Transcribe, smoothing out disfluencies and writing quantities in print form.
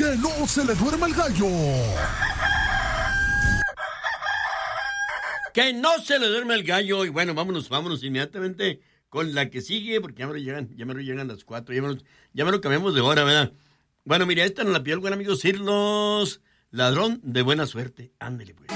Que no se le duerma el gallo. Que no se le duerme el gallo. Y bueno, vámonos inmediatamente con la que sigue, porque ya me lo llegan las 4, ya me lo cambiamos de hora, ¿verdad? Bueno, mira, esta nos la pidió el buen amigo Cirlos, ladrón de buena suerte. Ándele, pues.